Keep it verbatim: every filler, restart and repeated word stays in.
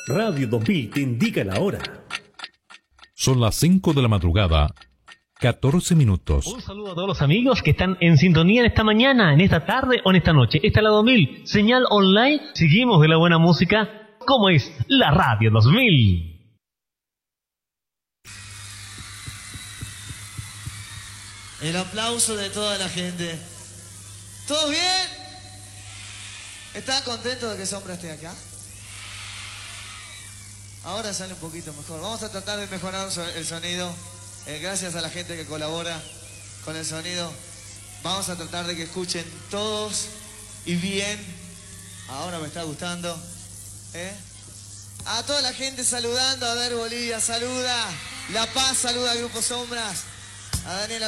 Radio dos mil te indica la hora. Son las cinco de la madrugada, catorce minutos. Un saludo a todos los amigos que están en sintonía en esta mañana, en esta tarde o en esta noche. Esta es la dos mil, señal online. Seguimos de la buena música, como es la Radio dos mil. El aplauso de toda la gente. ¿Todo bien? ¿Están contentos de que Sombra esté acá? Ahora sale un poquito mejor. Vamos a tratar de mejorar el sonido. Eh, gracias a la gente que colabora con el sonido. Vamos a tratar de que escuchen todos y bien. Ahora me está gustando. ¿Eh? A toda la gente saludando. A ver, Bolivia saluda. La Paz saluda a Grupo Sombras. A Daniela.